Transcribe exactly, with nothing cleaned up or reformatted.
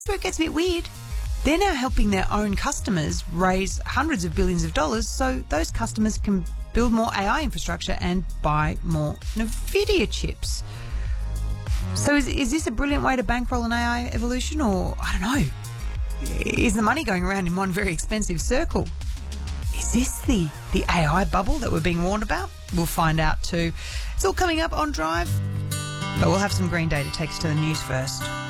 So it gets a bit weird. They're now helping their own customers raise hundreds of billions of dollars so those customers can build more A I infrastructure and buy more NVIDIA chips. So is, is this a brilliant way to bankroll an A I evolution, or, I don't know, is the money going around in one very expensive circle? Is this the, the A I bubble that we're being warned about? We'll find out too. It's all coming up on Drive, but we'll have some Green Day to take us to the news first.